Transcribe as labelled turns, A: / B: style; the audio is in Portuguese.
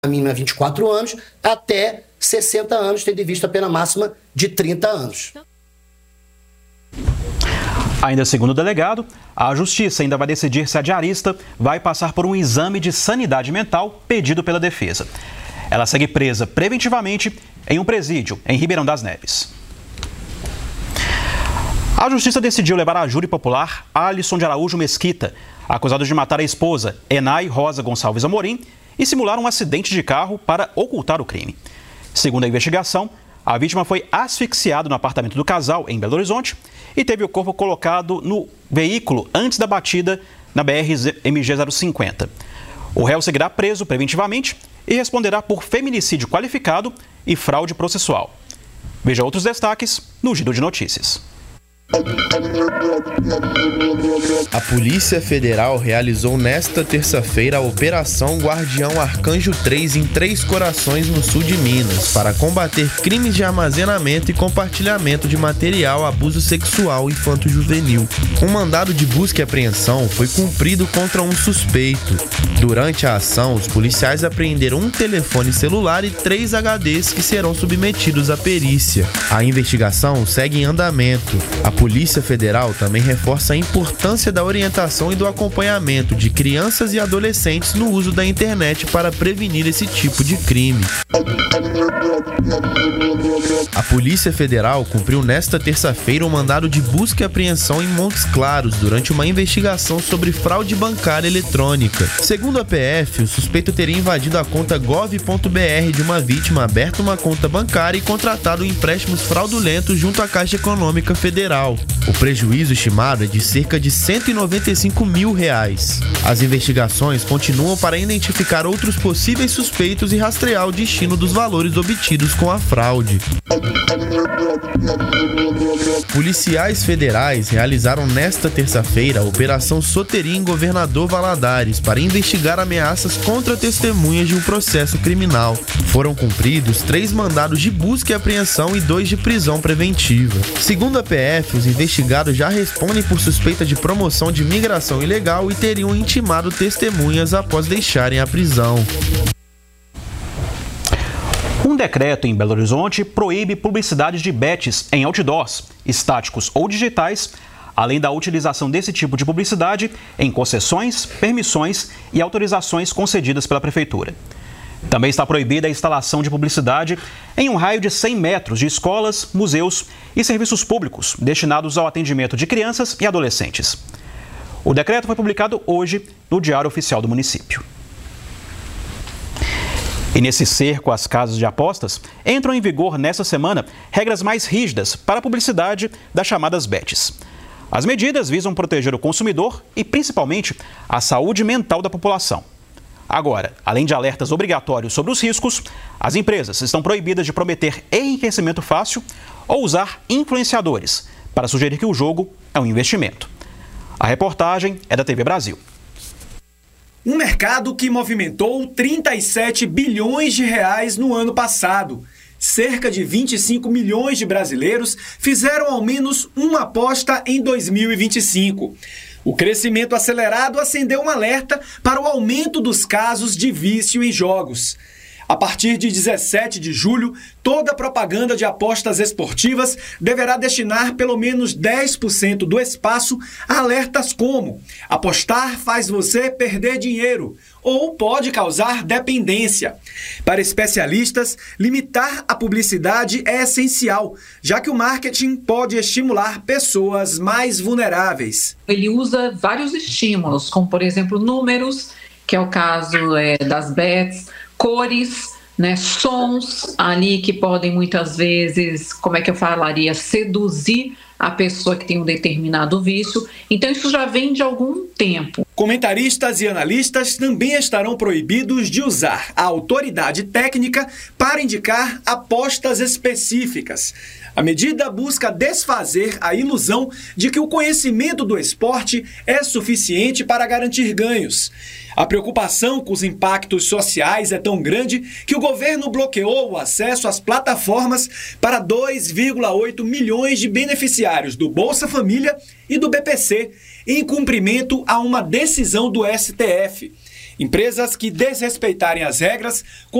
A: A mínima 24 anos, até 60 anos, tendo em vista a pena máxima de 30 anos.
B: Ainda segundo o delegado, a Justiça ainda vai decidir se a diarista vai passar por um exame de sanidade mental pedido pela defesa. Ela segue presa preventivamente em um presídio em Ribeirão das Neves. A Justiça decidiu levar à júri popular Alisson de Araújo Mesquita, acusado de matar a esposa, Enay Rosa Gonçalves Amorim, e simular um acidente de carro para ocultar o crime. Segundo a investigação, a vítima foi asfixiada no apartamento do casal, em Belo Horizonte, e teve o corpo colocado no veículo antes da batida na BR-MG 050. O réu seguirá preso preventivamente e responderá por feminicídio qualificado e fraude processual. Veja outros destaques no Giro de Notícias.
C: A Polícia Federal realizou nesta terça-feira a Operação Guardião Arcanjo 3 em Três Corações, no sul de Minas, para combater crimes de armazenamento e compartilhamento de material abuso sexual infanto-juvenil. Um mandado de busca e apreensão foi cumprido contra um suspeito. Durante a ação, os policiais apreenderam um telefone celular e 3 HDs que serão submetidos à perícia. A investigação segue em andamento. A Polícia Federal também reforça a importância da orientação e do acompanhamento de crianças e adolescentes no uso da internet para prevenir esse tipo de crime. A Polícia Federal cumpriu nesta terça-feira um mandado de busca e apreensão em Montes Claros durante uma investigação sobre fraude bancária eletrônica. Segundo a PF, o suspeito teria invadido a conta gov.br de uma vítima, aberto uma conta bancária e contratado empréstimos fraudulentos junto à Caixa Econômica Federal. O prejuízo estimado é de cerca de R$195 mil. As investigações continuam para identificar outros possíveis suspeitos e rastrear o destino dos valores obtidos com a fraude. Policiais federais realizaram nesta terça-feira a Operação Soteri em Governador Valadares para investigar ameaças contra testemunhas de um processo criminal. Foram cumpridos 3 mandados de busca e apreensão e 2 de prisão preventiva. Segundo a PF, os investigados já respondem por suspeita de promoção de migração ilegal e teriam intimado testemunhas após deixarem a prisão.
B: Um decreto em Belo Horizonte proíbe publicidade de bets em outdoors, estáticos ou digitais, além da utilização desse tipo de publicidade em concessões, permissões e autorizações concedidas pela Prefeitura. Também está proibida a instalação de publicidade em um raio de 100 metros de escolas, museus e serviços públicos destinados ao atendimento de crianças e adolescentes. O decreto foi publicado hoje no Diário Oficial do município. E nesse cerco às casas de apostas, entram em vigor nesta semana regras mais rígidas para a publicidade das chamadas bets. As medidas visam proteger o consumidor e, principalmente, a saúde mental da população. Agora, além de alertas obrigatórios sobre os riscos, as empresas estão proibidas de prometer enriquecimento fácil ou usar influenciadores para sugerir que o jogo é um investimento. A reportagem é da TV Brasil.
D: Um mercado que movimentou 37 bilhões de reais no ano passado. Cerca de 25 milhões de brasileiros fizeram ao menos uma aposta em 2025. O crescimento acelerado acendeu um alerta para o aumento dos casos de vício em jogos. A partir de 17 de julho, toda propaganda de apostas esportivas deverá destinar pelo menos 10% do espaço a alertas como: apostar faz você perder dinheiro ou pode causar dependência. Para especialistas, limitar a publicidade é essencial, já que o marketing pode estimular pessoas mais vulneráveis.
E: Ele usa vários estímulos, como por exemplo números, que é o caso das bets, cores, sons ali que podem muitas vezes, seduzir a pessoa que tem um determinado vício. Então isso já vem de algum tempo.
D: Comentaristas e analistas também estarão proibidos de usar a autoridade técnica para indicar apostas específicas. A medida busca desfazer a ilusão de que o conhecimento do esporte é suficiente para garantir ganhos. A preocupação com os impactos sociais é tão grande que o governo bloqueou o acesso às plataformas para 2,8 milhões de beneficiários do Bolsa Família e do BPC, em cumprimento a uma decisão do STF. Empresas que desrespeitarem as regras